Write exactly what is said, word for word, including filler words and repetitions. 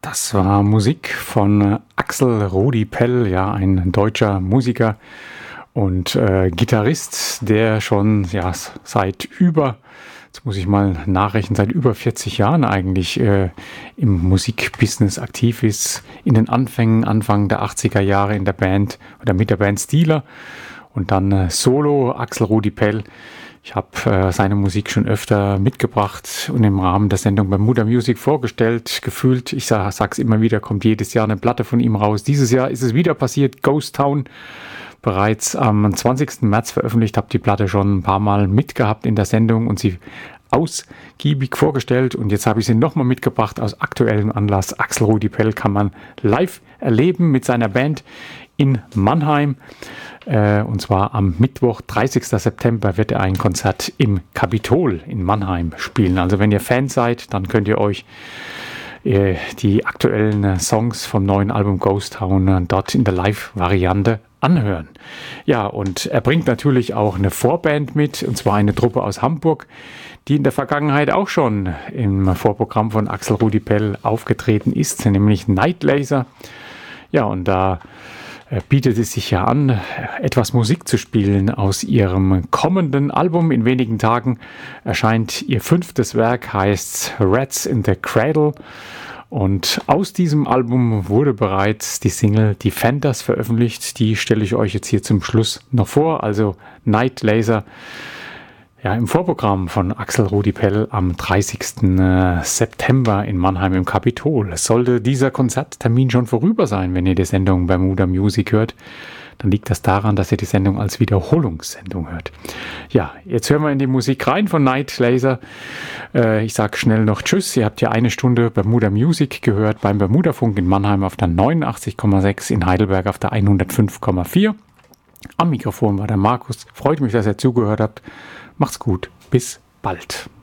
Das war Musik von Axel Rudi Pell, ja, ein deutscher Musiker und äh, Gitarrist, der schon ja, seit über, jetzt muss ich mal nachrechnen, seit über vierzig Jahren eigentlich äh, im Musikbusiness aktiv ist. In den Anfängen, Anfang der achtziger Jahre in der Band oder mit der Band Steeler und dann äh, Solo Axel Rudi Pell. Ich habe äh, seine Musik schon öfter mitgebracht und im Rahmen der Sendung Bermuda Music vorgestellt. Gefühlt, ich sag, sag's immer wieder, kommt jedes Jahr eine Platte von ihm raus. Dieses Jahr ist es wieder passiert, Ghost Town. Bereits am zwanzigsten März veröffentlicht, habe die Platte schon ein paar Mal mitgehabt in der Sendung und sie ausgiebig vorgestellt. Und jetzt habe ich sie nochmal mitgebracht aus aktuellem Anlass. Axel Rudi Pell kann man live erleben mit seiner Band in Mannheim. Äh, und zwar am Mittwoch, dreißigsten September, wird er ein Konzert im Kapitol in Mannheim spielen. Also wenn ihr Fans seid, dann könnt ihr euch äh, die aktuellen Songs vom neuen Album Ghost Town äh, dort in der Live-Variante anhören. Ja, und er bringt natürlich auch eine Vorband mit, und zwar eine Truppe aus Hamburg, die in der Vergangenheit auch schon im Vorprogramm von Axel Rudi Pell aufgetreten ist, nämlich Night Laser. Ja, und da bietet es sich ja an, etwas Musik zu spielen aus ihrem kommenden Album. In wenigen Tagen erscheint ihr fünftes Werk, heißt Rats in the Cradle. Und aus diesem Album wurde bereits die Single Defenders veröffentlicht. Die stelle ich euch jetzt hier zum Schluss noch vor. Also Night Laser, ja, im Vorprogramm von Axel Rudi Pell am dreißigsten September in Mannheim im Kapitol. Sollte dieser Konzerttermin schon vorüber sein, wenn ihr die Sendung Bermuda Music hört, dann liegt das daran, dass ihr die Sendung als Wiederholungssendung hört. Ja, jetzt hören wir in die Musik rein von Night Laser. Äh, ich sage schnell noch Tschüss. Ihr habt hier eine Stunde Bermuda Music gehört beim Bermuda-Funk in Mannheim auf der neunundachtzig Komma sechs, in Heidelberg auf der hundertfünf Komma vier. Am Mikrofon war der Markus. Freut mich, dass ihr zugehört habt. Macht's gut. Bis bald.